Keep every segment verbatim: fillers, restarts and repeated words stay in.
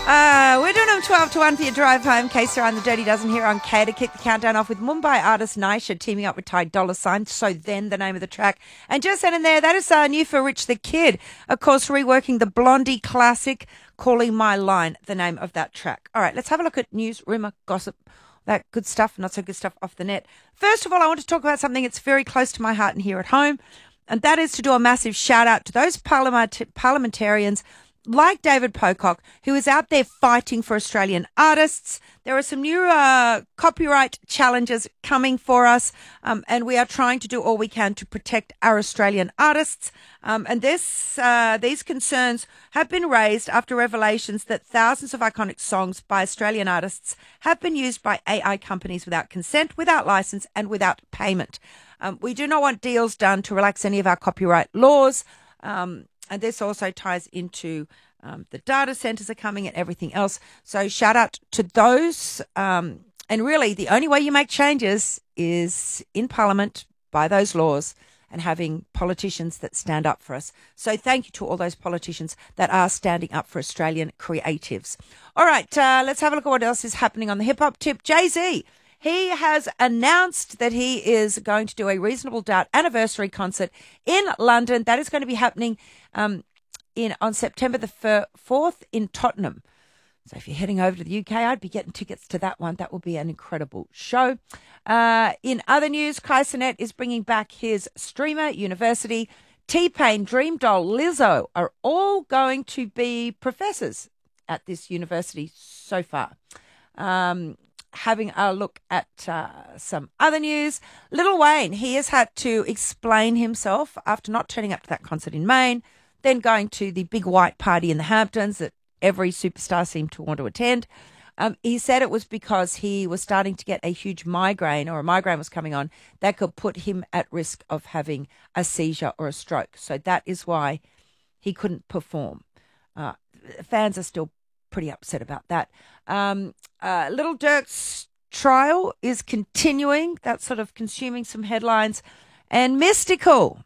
Uh, we're doing them twelve to one for your drive home. Kesa on the Dirty Dozen here on K to kick the countdown off with Mumbai artist Nisha teaming up with Ty Dolla Sign. So then the name of the track. And just then and there, that is uh, new for Rich the Kid. Of course, reworking the Blondie classic, Calling My Line, the name of that track. All right, let's have a look at news, rumour, gossip, that good stuff, not so good stuff off the net. First of all, I want to talk about something that's very close to my heart and here at home. And that is to do a massive shout out to those parliament- parliamentarians like David Pocock, who is out there fighting for Australian artists. There are some new uh, copyright challenges coming for us, um, and we are trying to do all we can to protect our Australian artists. Um, and this, uh, these concerns have been raised after revelations that thousands of iconic songs by Australian artists have been used by A I companies without consent, without license, and without payment. Um, we do not want deals done to relax any of our copyright laws. Um, And this also ties into um, the data centres are coming and everything else. So shout out to those. Um, and really, the only way you make changes is in Parliament by those laws and having politicians that stand up for us. So thank you to all those politicians that are standing up for Australian creatives. All right, uh, let's have a look at what else is happening on the hip-hop tip. Jay-Z. He has announced that he is going to do a Reasonable Doubt anniversary concert in London. That is going to be happening um, in on September the fourth in Tottenham. So if you're heading over to the U K, I'd be getting tickets to that one. That will be an incredible show. Uh, in other news, Kai Cenat is bringing back his Streamer University. T-Pain, Dream Doll, Lizzo are all going to be professors at this university so far. Um Having a look at uh, some other news. Lil Wayne, he has had to explain himself after not turning up to that concert in Maine, then going to the big white party in the Hamptons that every superstar seemed to want to attend. Um, he said it was because he was starting to get a huge migraine, or a migraine was coming on, that could put him at risk of having a seizure or a stroke. So that is why he couldn't perform. Uh, fans are still pretty upset about that. Um, uh, Little Dirk's trial is continuing. That's sort of consuming some headlines. And Mystical,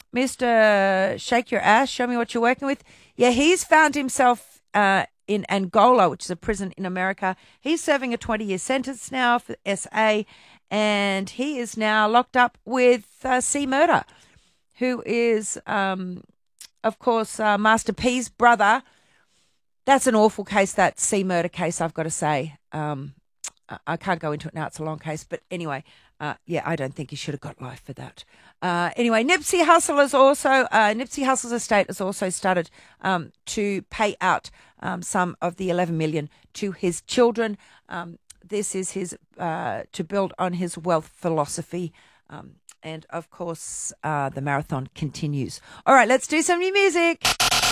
Mister Shake Your Ass, show me what you're working with. Yeah, he's found himself uh, in Angola, which is a prison in America. He's serving a twenty-year sentence now for S A, and he is now locked up with uh, C Murder, who is, um, of course, uh, Master P's brother. That's an awful case, that C Murder case, I've got to say. Um, I can't go into it now. It's a long case. But anyway, uh, yeah, I don't think he should have got life for that. Uh, anyway, Nipsey Hussle has also, uh, Nipsey Hussle's estate has also started um, to pay out um, some of the eleven million dollars to his children. Um, this is his uh, to build on his wealth philosophy. Um, and, of course, uh, the marathon continues. All right, let's do some new music.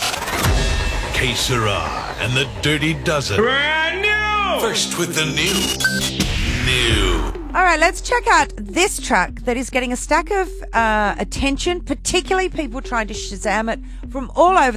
K Sarah and the Dirty Dozen. Brand new! First with the new. New. All right, let's check out this track that is getting a stack of uh, attention, particularly people trying to Shazam it from all over